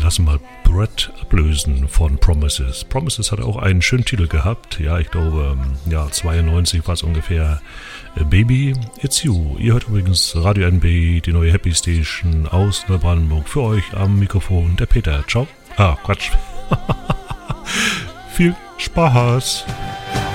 lassen mal Brett ablösen von Promises. Promises hat auch einen schönen Titel gehabt. Ja, ich glaube, 92 war es ungefähr. Baby, It's You. Ihr hört übrigens Radio NB, die neue Happy Station aus Neubrandenburg. Für euch am Mikrofon der Peter. Ciao. Quatsch. Viel Spaß.